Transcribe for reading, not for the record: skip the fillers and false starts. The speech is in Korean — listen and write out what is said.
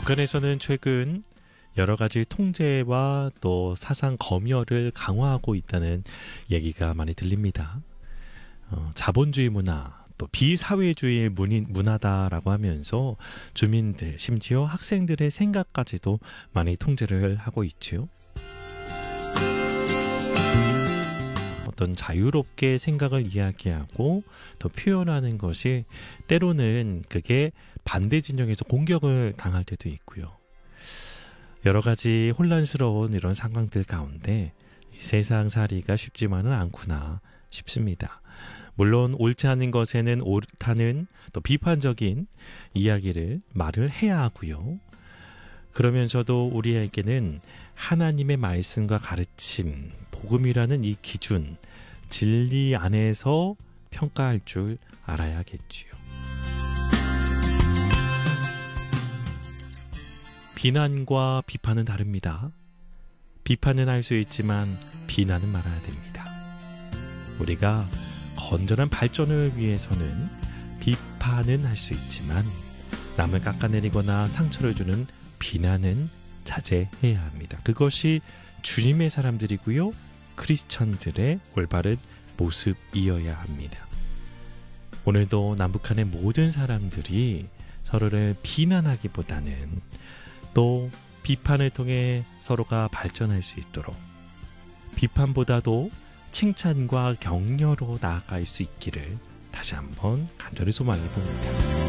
북한에서는 최근 여러 가지 통제와 또 사상 검열을 강화하고 있다는 얘기가 많이 들립니다. 자본주의 문화, 또 비사회주의 문화다라고 하면서 주민들, 심지어 학생들의 생각까지도 많이 통제를 하고 있죠. 어떤 자유롭게 생각을 이야기하고 더 표현하는 것이 때로는 그게 반대 진영에서 공격을 당할 때도 있고요. 여러 가지 혼란스러운 이런 상황들 가운데 세상살이가 쉽지만은 않구나 싶습니다. 물론 옳지 않은 것에는 옳다는 또 비판적인 이야기를 말을 해야 하고요. 그러면서도 우리에게는 하나님의 말씀과 가르침, 복음이라는 이 기준, 진리 안에서 평가할 줄 알아야겠지요. 비난과 비판은 다릅니다. 비판은 할 수 있지만 비난은 말아야 됩니다. 우리가 건전한 발전을 위해서는 비판은 할 수 있지만 남을 깎아내리거나 상처를 주는 비난은 자제해야 합니다. 그것이 주님의 사람들이고요. 크리스천들의 올바른 모습이어야 합니다. 오늘도 남북한의 모든 사람들이 서로를 비난하기보다는 또 비판을 통해 서로가 발전할 수 있도록 비판보다도 칭찬과 격려로 나아갈 수 있기를 다시 한번 간절히 소망해 봅니다.